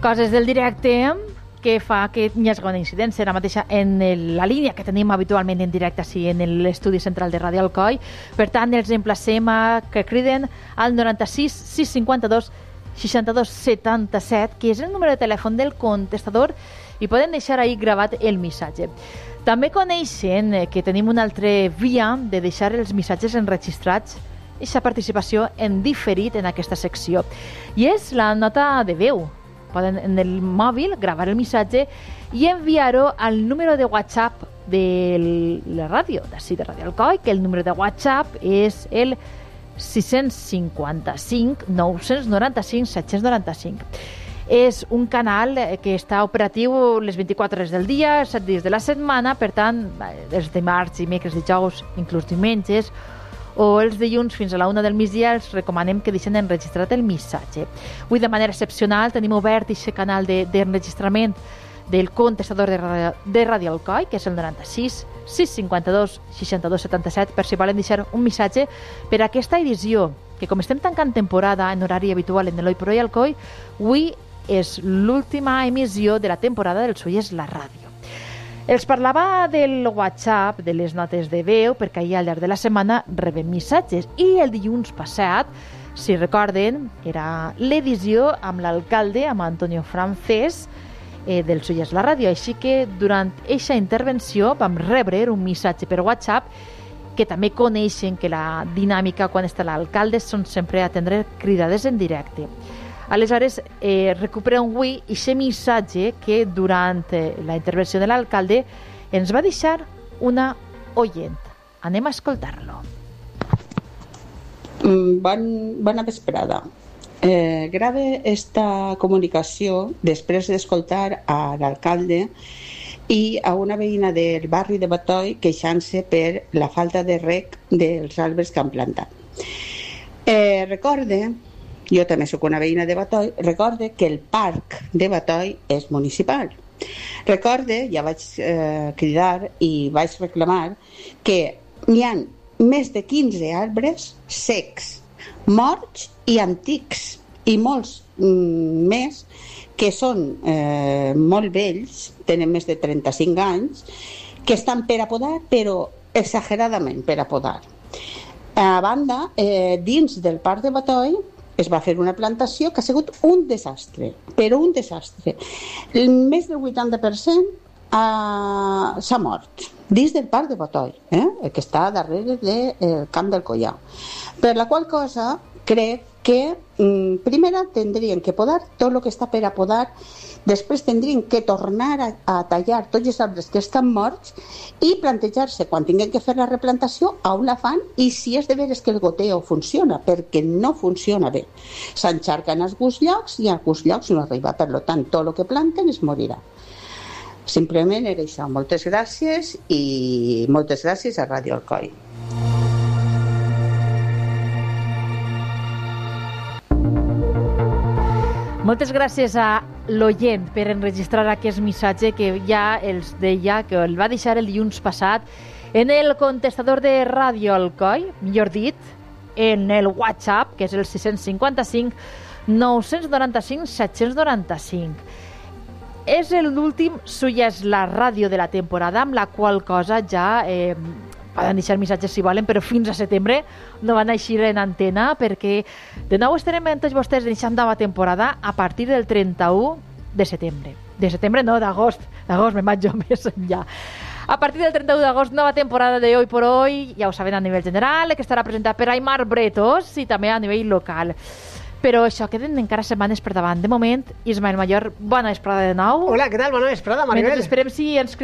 Coses del directe que fa que hi hagi una incidència ara mateixa en la línia que tenim habitualment en directe així en l'estudi central de Ràdio Alcoi. Per tant, els emplacem a que criden al 96 652 62 77, que és el número de telèfon del contestador, i poden deixar ahí gravat el missatge. També coneixen que tenim una altra via de deixar els missatges enregistrats, aquesta participació en diferit en aquesta secció, i és la nota de veu. Poden en el mòbil gravar el missatge i enviar-ho al número de WhatsApp de la ràdio, d'ací de Ràdio Alcoi, que el número de WhatsApp és el 655 995 795. És un canal que està operatiu les 24 hores del dia, 7 dies de la setmana, per tant, els dimarts, dimecres, dijous, inclús diumenges, o els dilluns fins a la 1 del migdia els recomanem que deixen enregistrat el missatge. Avui, de manera excepcional, tenim obert aquest canal d'enregistrament del contestador de Ràdio Alcoi, que és el 96 652 62 77, per si volen deixar un missatge per a aquesta edició, que com estem tancant temporada en horari habitual en Eloi Poroi Alcoi, avui és l'última emissió de la temporada del Soy és la ràdio. Els parlava del WhatsApp, de les notes de veu, perquè ahir al llarg de la setmana rebem missatges. I el dilluns passat, si recorden, era l'edició amb l'alcalde, amb Antonio Francés, del Soy és la ràdio. Així que durant aquesta intervenció vam rebre un missatge per WhatsApp, que també coneixen que la dinàmica quan està l'alcalde són sempre atendre cridades en directe. Aleshores, recuperem avui aquest missatge que durant la intervenció de l'alcalde ens va deixar una oient. Anem a escoltar-lo. Bona vesprada. Grave esta comunicació després d'escoltar a l'alcalde i a una veïna del barri de Batoi queixant-se per la falta de reg dels arbres que han plantat. Jo també soc una veïna de Batoi, recorde que el parc de Batoi és municipal. Recorde, ja vaig cridar i vaig reclamar que n'hi ha més de 15 arbres secs, morts i antics, i molts més que són molt vells, tenen més de 35 anys, que estan per a podar, però exageradament per a podar. A banda, dins del parc de Batoi es va fer una plantació que ha sigut un desastre, però un desastre. Més del 80% s'ha mort dins del parc de Batoi, que està darrere del Camp del Collar. Per la qual cosa crec que primera tindrien que podar tot el que està per a podar, després tindrien que tornar a tallar tots els arbres que estan morts i plantejar-se quan tinguem que fer la replantació a on la fan i si és de veres que el goteo funciona, perquè no funciona bé. S'encharca en alguns llocs i en alguns llocs no arriba, per tant tot el que planten es morirà. Simplement era això. Moltes gràcies i moltes gràcies a Ràdio Alcoi. Moltes gràcies a l'oient per enregistrar aquest missatge que ja els deia, que el va deixar el dilluns passat en el contestador de Ràdio Alcoi, millor dit, en el WhatsApp, que és el 655 995 795. És l'últim Soy és la ràdio de la temporada, amb la qual cosa ja poden deixar missatges si volen, però fins a setembre no van eixir en antena, perquè de nou estarem amb tots vostès en aquesta nova temporada a partir del 31 de setembre. De setembre no, d'agost me'n vaig jo més enllà. A partir del 31 d'agost, nova temporada de Hoy por Hoy, ja ho saben a nivell general, que estarà presentat per Aimar Bretos i també a nivell local. Però això, queden encara setmanes per davant. De moment, Ismael Mayor, bona vesprada de nou. Hola, què tal? Bona vesprada, Maribel. Mentre esperem si ens